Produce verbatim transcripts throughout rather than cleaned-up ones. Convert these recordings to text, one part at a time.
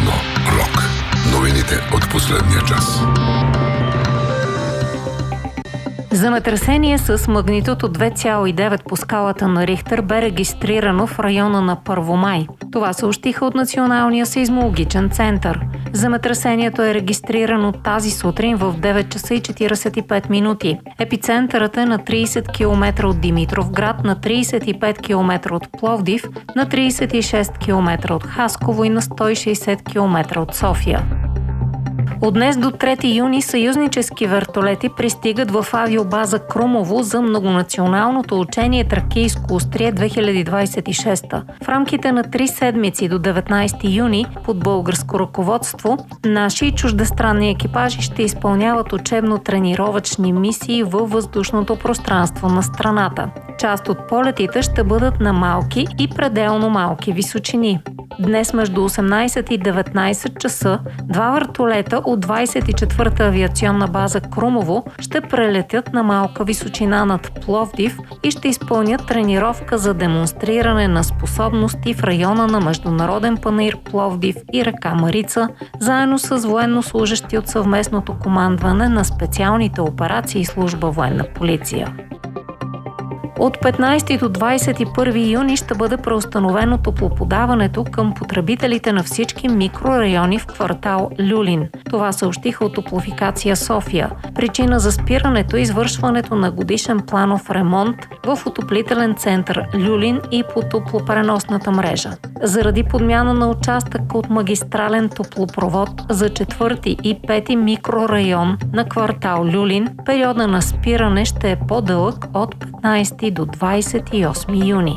едно рок. Новините от последния час. Земетресение с магнитуд от две цяло и девет по скалата на Рихтер бе регистрирано в района на Първомай. Това съобщиха от Националния сейзмологичен център. Земетресението е регистрирано тази сутрин в девет часа и четиридесет и пет минути. Епицентърът е на тридесет километра от Димитровград, на тридесет и пет километра от Пловдив, на тридесет и шест километра от Хасково и на сто и шейсет километра от София. От днес до трети юни съюзнически вертолети пристигат в авиобаза Крумово за многонационалното учение Тракийско острие две хиляди двадесет и шеста. В рамките на три седмици до деветнадесети юни под българско ръководство наши и чуждестранни екипажи ще изпълняват учебно-тренировъчни мисии във въздушното пространство на страната. Част от полетите ще бъдат на малки и пределно малки височини. Днес между осемнадесет и деветнадесет часа два вертолета от двадесет и четвърта авиационна база Крумово ще прелетят на малка височина над Пловдив и ще изпълнят тренировка за демонстриране на способности в района на Международен панаир Пловдив и река Марица, заедно с военнослужещи от съвместното командване на специалните операции и служба военна полиция. От петнадесети до двадесет и първи юни ще бъде преустановено топлоподаването към потребителите на всички микрорайони в квартал Люлин. Това съобщиха от Топлофикация София. Причина за спирането е извършването на годишен планов ремонт в отоплителен център Люлин и по топлопреносната мрежа. Заради подмяна на участък от магистрален топлопровод за четвърти и пети микрорайон на квартал Люлин, периода на спиране ще е по-дълъг от петнадесети до двадесет и осми юни.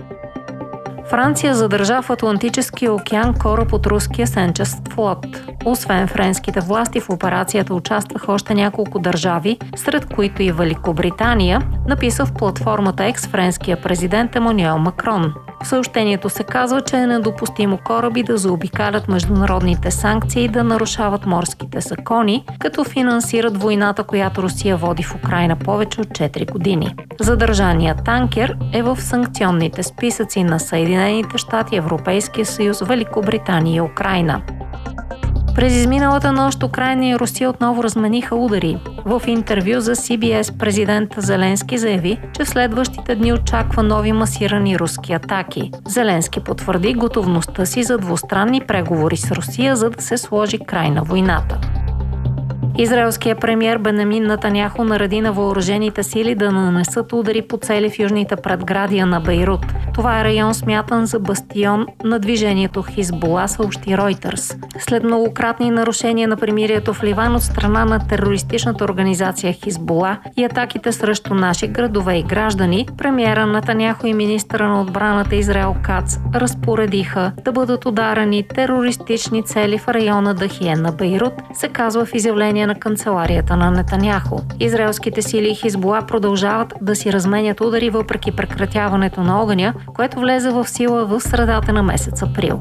Франция задържа в Атлантическия океан кораб от руския сенчест флот. Освен френските власти, в операцията участваха още няколко държави, сред които и Великобритания, написа в платформата X френския президент Емануел Макрон. В съобщението се казва, че е недопустимо кораби да заобикалят международните санкции и да нарушават морските закони, като финансират войната, която Русия води в Украйна повече от четири години. Задържаният танкер е в санкционните списъци на Съединените щати, Европейския съюз, Великобритания и Украйна. През изминалата нощ Украйна и Русия отново размениха удари. В интервю за Си Би Ес президент Зеленски заяви, че в следващите дни очаква нови масирани руски атаки. Зеленски потвърди готовността си за двустранни преговори с Русия, за да се сложи край на войната. Израелският премиер Бенямин Нетаняху нареди на въоръжените сили да нанесат удари по цели в южните предградия на Бейрут. Това е район смятан за бастион на движението Хизбула, съобщи Ройтерс. След многократни нарушения на примирието в Ливан от страна на терористичната организация Хизбула и атаките срещу наши градове и граждани, премиера Нетаняху и министъра на отбраната Израел Кац разпоредиха да бъдат ударени терористични цели в района Дахиен на Бейрут, се казва в изявление на канцеларията на Нетаняху. Израелските сили и Хизбула продължават да си разменят удари въпреки прекратяването на огъня, което влезе в сила в средата на месец април.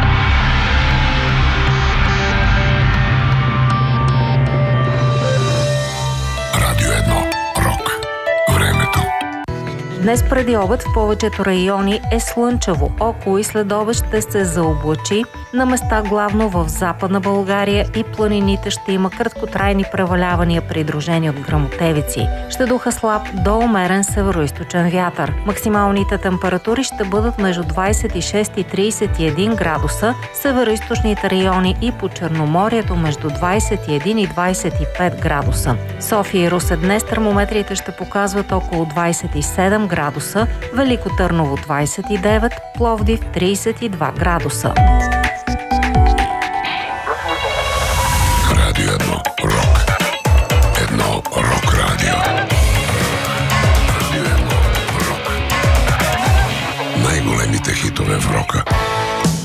Радио едно рок. Времето. Днес преди обед в повечето райони е слънчево. Около и след обед ще се заоблачи. На места главно в Западна България и планините ще има краткотрайни превалявания, придружени от гръмотевици. Ще духа слаб до умерен североизточен вятър. Максималните температури ще бъдат между двадесет и шест и тридесет и един градуса, североизточните райони и по Черноморието между двадесет и един и двадесет и пет градуса. София и Русе днес термометрите ще показват около двадесет и седем градуса, Велико Търново двадесет и девет, Пловдив тридесет и два градуса.